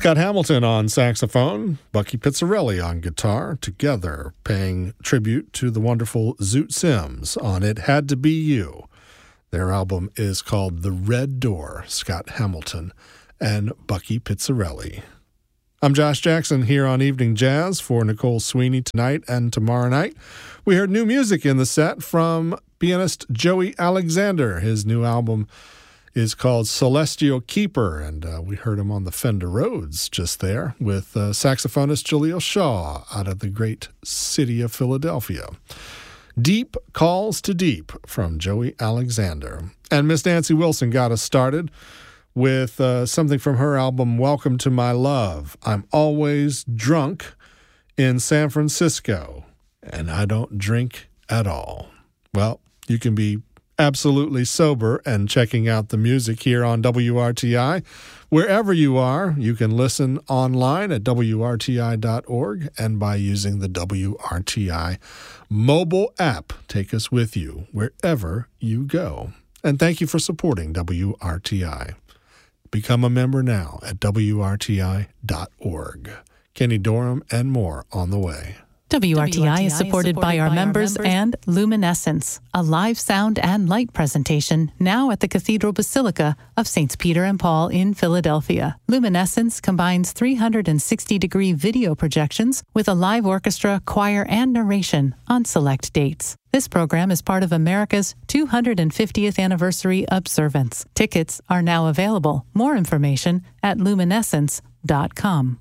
Scott Hamilton on saxophone, Bucky Pizzarelli on guitar, together paying tribute to the wonderful Zoot Sims on It Had to Be You. Their album is called The Red Door, Scott Hamilton and Bucky Pizzarelli. I'm Josh Jackson here on Evening Jazz for Nicole Sweeney tonight and tomorrow night. We heard new music in the set from pianist Joey Alexander. His new album is called Celestial Keeper, and we heard him on the Fender Rhodes just there with saxophonist Jaleel Shaw out of the great city of Philadelphia. Deep Calls to Deep from Joey Alexander. And Miss Nancy Wilson got us started with something from her album Welcome to My Love. I'm always drunk in San Francisco, and I don't drink at all. Well, you can be absolutely sober and checking out the music here on WRTI. Wherever you are, you can listen online at WRTI.org and by using the WRTI mobile app. Take us with you wherever you go. And thank you for supporting WRTI. Become a member now at WRTI.org. Kenny Dorham and more on the way. WRTI is supported by our members and Luminescence, a live sound and light presentation now at the Cathedral Basilica of Saints Peter and Paul in Philadelphia. Luminescence combines 360-degree video projections with a live orchestra, choir, and narration on select dates. This program is part of America's 250th anniversary observance. Tickets are now available. More information at luminescence.com.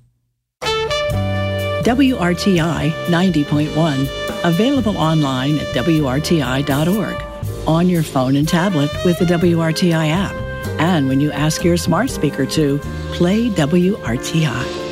WRTI 90.1, available online at WRTI.org, on your phone and tablet with the WRTI app, and when you ask your smart speaker to play WRTI.